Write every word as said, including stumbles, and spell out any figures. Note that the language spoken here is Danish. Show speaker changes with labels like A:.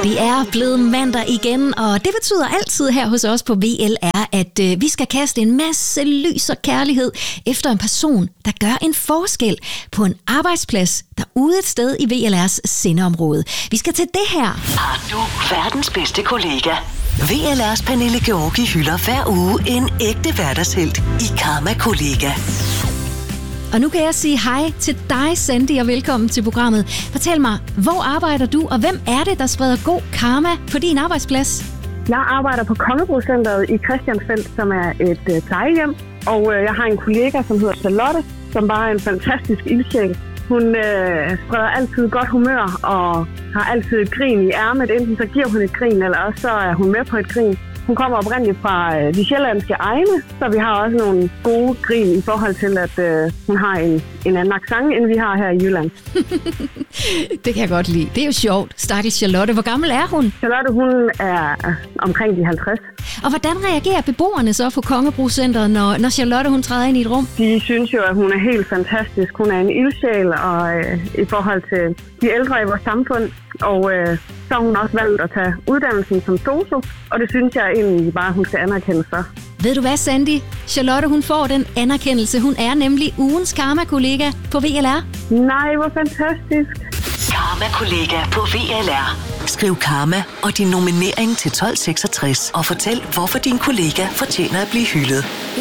A: Det er blevet mandag igen, og det betyder altid her hos os på V L R, at øh, vi skal kaste en masse lys og kærlighed efter en person, der gør en forskel på en arbejdsplads derude et sted i V L R's sendeområde. Vi skal til det her.
B: Har du verdens bedste kollega? V L R's Pernille Georgi hylder hver uge en ægte hverdagshelt i Karma-kollega.
A: Og nu kan jeg sige hej til dig, Sandy, og velkommen til programmet. Fortæl mig, hvor arbejder du, og hvem er det, der spreder god karma på din arbejdsplads?
C: Jeg arbejder på Kongebro-centret i Christiansfeld, som er et øh, plejehjem. Og øh, jeg har en kollega, som hedder Charlotte, som bare er en fantastisk ildsjæl. Hun øh, spreder altid godt humør og har altid et grin i ærmet. Enten så giver hun et grin, eller også så er hun med på et grin. Hun kommer oprindeligt fra øh, de sjællandske egne, så vi har også nogle gode grin i forhold til, at øh, hun har en, en anden accent, end vi har her i Jylland.
A: Det kan jeg godt lide. Det er jo sjovt. Stakkels Charlotte. Hvor gammel er hun?
C: Charlotte, hun er omkring de halvtreds.
A: Og hvordan reagerer beboerne så på Kongebro-centret, når, når Charlotte hun træder ind i et rum?
C: De synes jo, at hun er helt fantastisk. Hun er en ildsjæl og, øh, i forhold til de ældre i vores samfund. Og øh, så har hun også valgt at tage uddannelsen som sosu, og det synes jeg egentlig bare, hun skal anerkende for.
A: Ved du hvad, Sandy? Charlotte, hun får den anerkendelse. Hun er nemlig ugens karma-kollega på V L R.
C: Nej, hvor fantastisk.
B: Karma-kollega på V L R. Skriv karma og din nominering til tolv seksogtres og fortæl, hvorfor din kollega fortjener at blive hyldet.